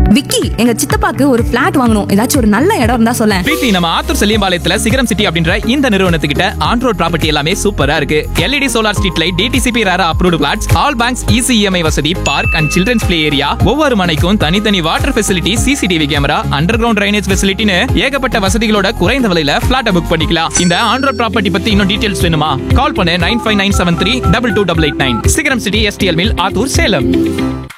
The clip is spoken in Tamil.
விக்கி, எங்க சித்தப்பாக்கு ஒரு பிளாட் வாங்கணும். ஏதாச்சும் ஒரு நல்ல இடம் இருந்தா சொல்லேன். பிரீத்தி, நம்ம ஆத்தூர் செல்லியம்பாளையத்துல சிகரம் சிட்டி அப்படின்ற இந்த நிறுவனத்துக்கிட்ட ஆன் ரோட் ப்ராப்பர்ட்டி எல்லாமே சூப்பரா இருக்கு. LED solar street light, DTCP ரேரா approved plots, all banks easy EMI வசதி, park and children's play area, ஒவ்வொரு மனைக்கும் தனித்தனி water facility, CCTV camera, under ground drainage ஃபெசிலிட்டின்னு ஏகப்பட்ட வசதிகளோட குறைந்த விலையில பிளாட் புக் பண்ணிக்கலாம். இந்த ஆன் ரோட் ப்ராப்பர்ட்டி பத்தி இன்னும் டீடைல்ஸ் வேணுமா? கால் பண்ணு 9597322889. சிகரம் city STL mill, Attur, Salem.